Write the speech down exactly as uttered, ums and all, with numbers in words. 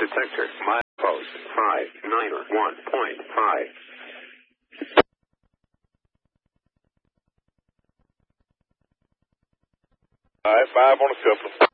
sector. Milepost five nine one point five. All right, five on a couple.